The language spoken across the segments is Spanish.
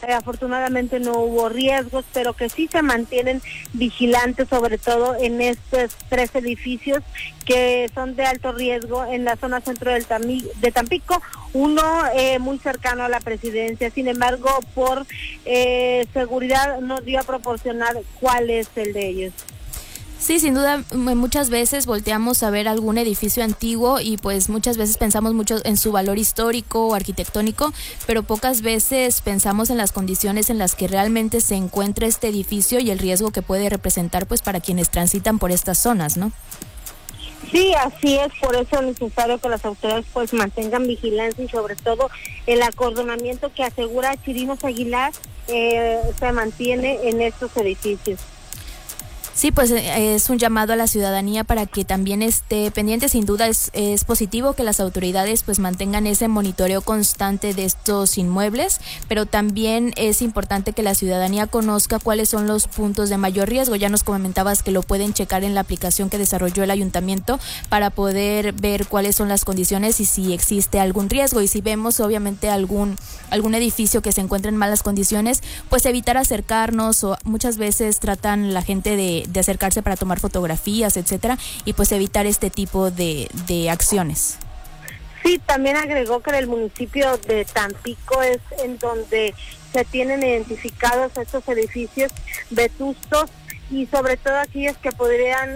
afortunadamente no hubo riesgos, pero que sí se mantienen vigilantes, sobre todo en estos 3 edificios que son de alto riesgo en la zona centro de Tampico, uno muy cercano a la presidencia. Sin embargo, por seguridad no dio a proporcionar cuál es el de ellos. Sí, sin duda, muchas veces volteamos a ver algún edificio antiguo y pues muchas veces pensamos mucho en su valor histórico o arquitectónico, pero pocas veces pensamos en las condiciones en las que realmente se encuentra este edificio y el riesgo que puede representar pues para quienes transitan por estas zonas, ¿no? Sí, así es, por eso es necesario que las autoridades pues mantengan vigilancia y sobre todo el acordonamiento que asegura Chirinos Aguilar se mantiene en estos edificios. Sí, pues es un llamado a la ciudadanía para que también esté pendiente. Sin duda es positivo que las autoridades pues mantengan ese monitoreo constante de estos inmuebles, pero también es importante que la ciudadanía conozca cuáles son los puntos de mayor riesgo. Ya nos comentabas que lo pueden checar en la aplicación que desarrolló el ayuntamiento para poder ver cuáles son las condiciones y si existe algún riesgo. Y si vemos obviamente algún edificio que se encuentra en malas condiciones, pues evitar acercarnos, o muchas veces tratan la gente de acercarse para tomar fotografías, etcétera, y pues evitar este tipo de acciones. Sí, también agregó que en el municipio de Tampico es en donde se tienen identificados estos edificios vetustos y sobre todo aquellos que podrían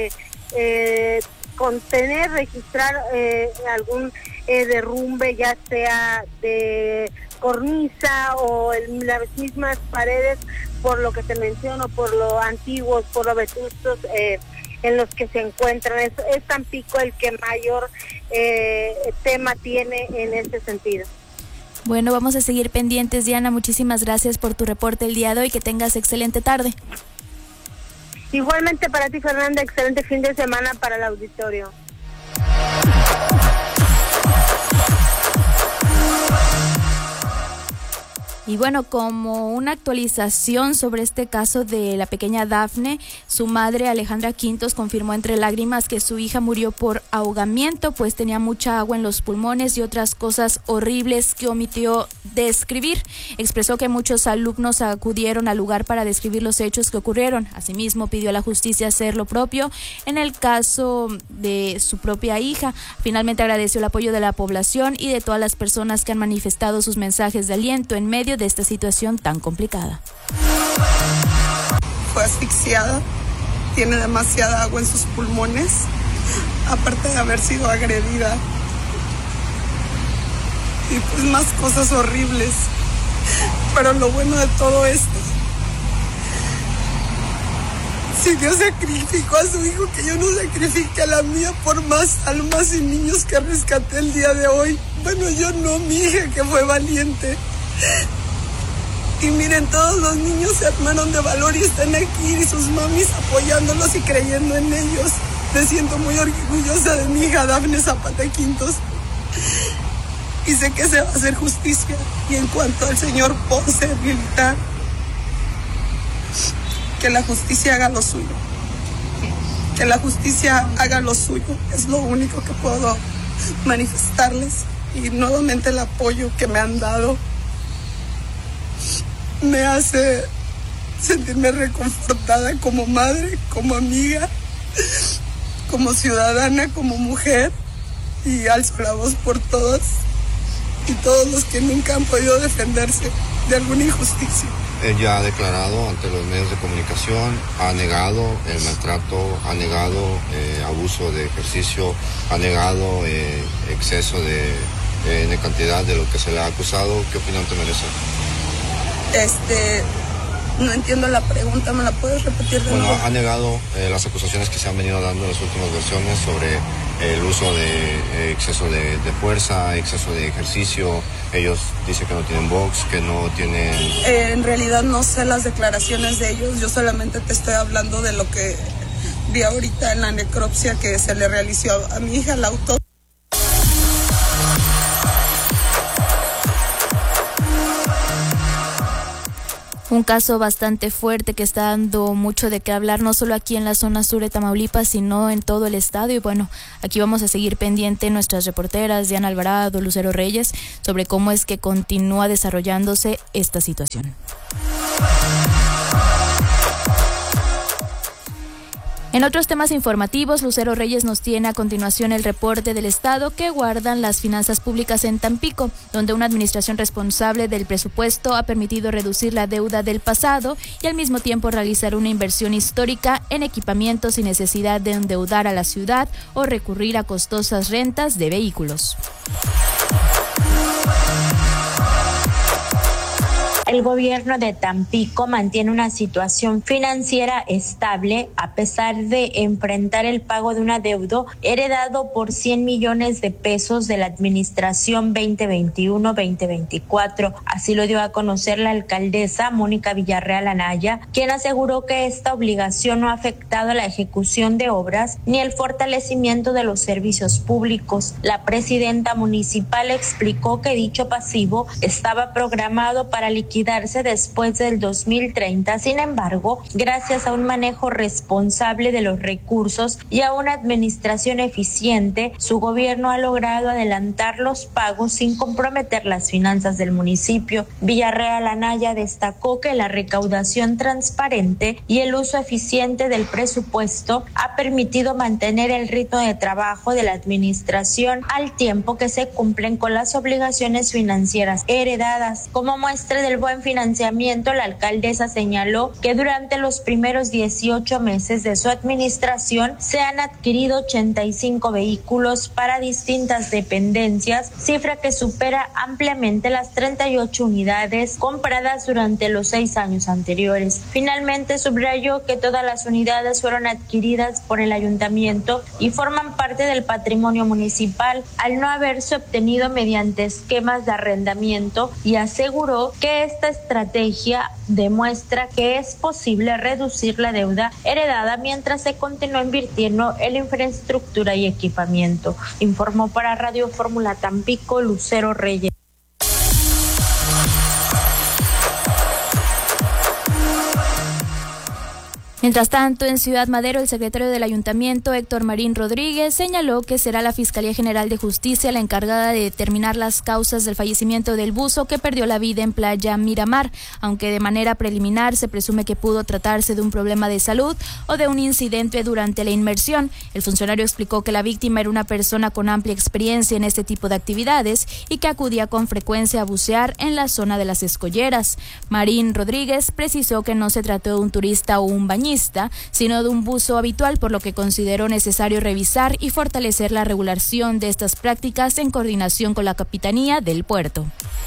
contener, registrar algún derrumbe, ya sea de cornisa o en las mismas paredes, por lo que te menciono, por lo antiguos, por lo vetustos en los que se encuentran. Es Tampico el que mayor tema tiene en este sentido. Bueno, vamos a seguir pendientes, Diana. Muchísimas gracias por tu reporte el día de hoy. Que tengas excelente tarde. Igualmente para ti, Fernanda, excelente fin de semana para el auditorio. Y bueno, como una actualización sobre este caso de la pequeña Dafne, su madre Alejandra Quintos confirmó entre lágrimas que su hija murió por ahogamiento, pues tenía mucha agua en los pulmones y otras cosas horribles que omitió describir. Expresó que muchos alumnos acudieron al lugar para describir los hechos que ocurrieron. Asimismo, pidió a la justicia hacer lo propio en el caso de su propia hija. Finalmente agradeció el apoyo de la población y de todas las personas que han manifestado sus mensajes de aliento en medio de esta situación tan complicada. Fue asfixiada, tiene demasiada agua en sus pulmones, aparte de haber sido agredida. Y pues más cosas horribles. Pero lo bueno de todo esto, si Dios sacrificó a su hijo, que yo no sacrifique a la mía por más almas y niños que rescaté el día de hoy. Bueno, yo no, mi hija que fue valiente. Y miren, todos los niños se armaron de valor y están aquí, y sus mamis apoyándolos y creyendo en ellos. Me siento muy orgullosa de mi hija Dafne Zapata Quintos. Y sé que se va a hacer justicia. Y en cuanto al señor Ponce militar, que la justicia haga lo suyo. Que la justicia haga lo suyo. Es lo único que puedo manifestarles. Y nuevamente el apoyo que me han dado me hace sentirme reconfortada como madre, como amiga, como ciudadana, como mujer, y alzo la voz por todas y todos los que nunca han podido defenderse de alguna injusticia. Ella ha declarado ante los medios de comunicación, ha negado el maltrato, ha negado abuso de ejercicio, ha negado exceso de cantidad de lo que se le ha acusado. ¿Qué opinión te merece? No entiendo la pregunta, ¿me la puedes repetir de nuevo? Bueno, ha negado las acusaciones que se han venido dando en las últimas versiones sobre el uso de exceso de fuerza, exceso de ejercicio. Ellos dicen que no tienen box, que no tienen... En realidad no sé las declaraciones de ellos, yo solamente te estoy hablando de lo que vi ahorita en la necropsia que se le realizó a mi hija, la autopsia. Un caso bastante fuerte que está dando mucho de qué hablar, no solo aquí en la zona sur de Tamaulipas, sino en todo el estado. Y bueno, aquí vamos a seguir pendiente nuestras reporteras Diana Alvarado, Lucero Reyes, sobre cómo es que continúa desarrollándose esta situación. En otros temas informativos, Lucero Reyes nos tiene a continuación el reporte del Estado que guardan las finanzas públicas en Tampico, donde una administración responsable del presupuesto ha permitido reducir la deuda del pasado y al mismo tiempo realizar una inversión histórica en equipamientos sin necesidad de endeudar a la ciudad o recurrir a costosas rentas de vehículos. El gobierno de Tampico mantiene una situación financiera estable a pesar de enfrentar el pago de un adeudo heredado por 100 millones de pesos de la administración 2021-2024. Así lo dio a conocer la alcaldesa Mónica Villarreal Anaya, quien aseguró que esta obligación no ha afectado la ejecución de obras ni el fortalecimiento de los servicios públicos. La presidenta municipal explicó que dicho pasivo estaba programado para liquidar después del 2030. Sin embargo, gracias a un manejo responsable de los recursos y a una administración eficiente, su gobierno ha logrado adelantar los pagos sin comprometer las finanzas del municipio. Villarreal Anaya destacó que la recaudación transparente y el uso eficiente del presupuesto ha permitido mantener el ritmo de trabajo de la administración al tiempo que se cumplen con las obligaciones financieras heredadas. Como muestra del buen financiamiento, la alcaldesa señaló que durante los primeros 18 meses de su administración se han adquirido 85 vehículos para distintas dependencias, cifra que supera ampliamente las 38 unidades compradas durante los 6 años anteriores. Finalmente, subrayó que todas las unidades fueron adquiridas por el ayuntamiento y forman parte del patrimonio municipal al no haberse obtenido mediante esquemas de arrendamiento, y aseguró que esta estrategia demuestra que es posible reducir la deuda heredada mientras se continúa invirtiendo en infraestructura y equipamiento. Informó para Radio Fórmula Tampico, Lucero Reyes. Mientras tanto, en Ciudad Madero, el secretario del Ayuntamiento, Héctor Marín Rodríguez, señaló que será la Fiscalía General de Justicia la encargada de determinar las causas del fallecimiento del buzo que perdió la vida en Playa Miramar, aunque de manera preliminar se presume que pudo tratarse de un problema de salud o de un incidente durante la inmersión. El funcionario explicó que la víctima era una persona con amplia experiencia en este tipo de actividades y que acudía con frecuencia a bucear en la zona de las escolleras. Marín Rodríguez precisó que no se trató de un turista o un bañista, sino de un buzo habitual, por lo que consideró necesario revisar y fortalecer la regulación de estas prácticas en coordinación con la Capitanía del Puerto.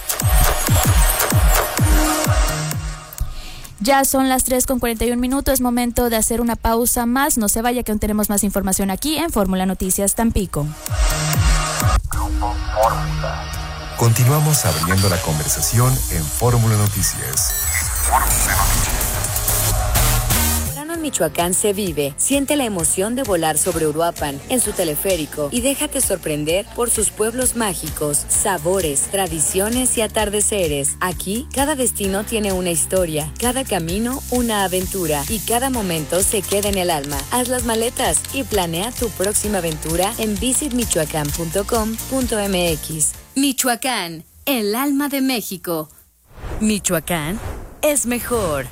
Ya son las 3:41, es momento de hacer una pausa más. No se vaya, que aún tenemos más información aquí en Fórmula Noticias Tampico. Continuamos abriendo la conversación en Fórmula Noticias. En Michoacán se vive. Siente la emoción de volar sobre Uruapan en su teleférico y déjate sorprender por sus pueblos mágicos, sabores, tradiciones y atardeceres. Aquí, cada destino tiene una historia, cada camino una aventura y cada momento se queda en el alma. Haz las maletas y planea tu próxima aventura en visitmichoacán.com.mx. Michoacán, el alma de México. Michoacán es mejor.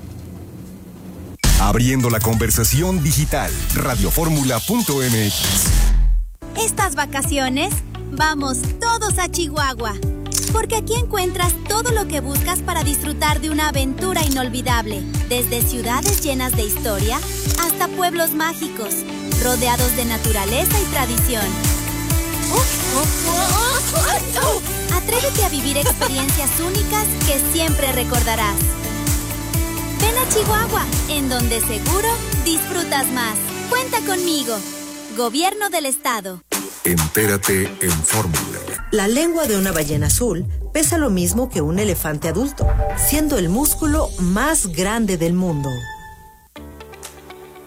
Abriendo la conversación digital, radioformula.mx. Estas vacaciones, vamos todos a Chihuahua, porque aquí encuentras todo lo que buscas para disfrutar de una aventura inolvidable, desde ciudades llenas de historia hasta pueblos mágicos, rodeados de naturaleza y tradición. Atrévete a vivir experiencias únicas que siempre recordarás. Ven a Chihuahua, en donde seguro disfrutas más. Cuenta conmigo. Gobierno del Estado. Entérate en Fórmula. La lengua de una ballena azul pesa lo mismo que un elefante adulto, siendo el músculo más grande del mundo.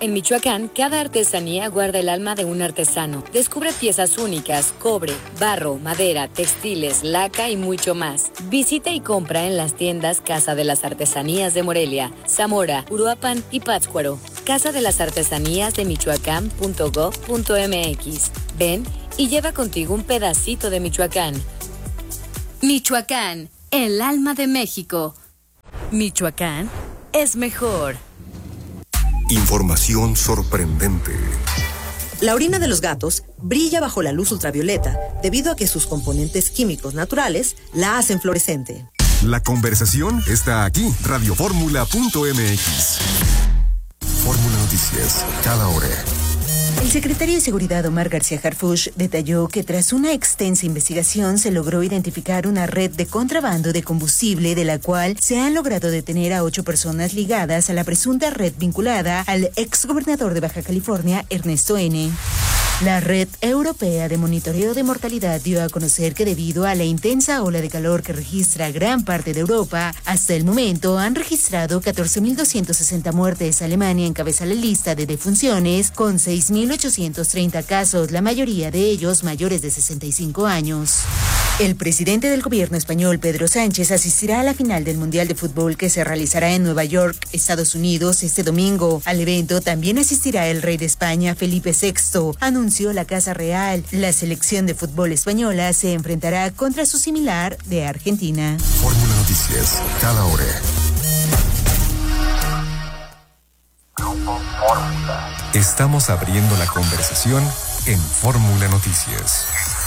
En Michoacán, cada artesanía guarda el alma de un artesano. Descubre piezas únicas, cobre, barro, madera, textiles, laca y mucho más. Visita y compra en las tiendas Casa de las Artesanías de Morelia, Zamora, Uruapan y Pátzcuaro. Casa de las Artesanías de Michoacán.gov.mx. Ven y lleva contigo un pedacito de Michoacán. Michoacán, el alma de México. Michoacán es mejor. Información sorprendente. La orina de los gatos brilla bajo la luz ultravioleta debido a que sus componentes químicos naturales la hacen fluorescente. La conversación está aquí, radioformula.mx. Fórmula Noticias, cada hora. El secretario de Seguridad Omar García Harfuch detalló que tras una extensa investigación se logró identificar una red de contrabando de combustible de la cual se han logrado detener a 8 personas ligadas a la presunta red vinculada al exgobernador de Baja California, Ernesto N. La Red Europea de Monitoreo de Mortalidad dio a conocer que debido a la intensa ola de calor que registra gran parte de Europa, hasta el momento han registrado 14.260 muertes. Alemania encabeza la lista de defunciones con 6.830 casos, la mayoría de ellos mayores de 65 años. El presidente del gobierno español, Pedro Sánchez, asistirá a la final del Mundial de Fútbol que se realizará en Nueva York, Estados Unidos, este domingo. Al evento también asistirá el rey de España, Felipe VI, anunció la Casa Real. La selección de fútbol española se enfrentará contra su similar de Argentina. Fórmula Noticias, cada hora. Estamos abriendo la conversación en Fórmula Noticias.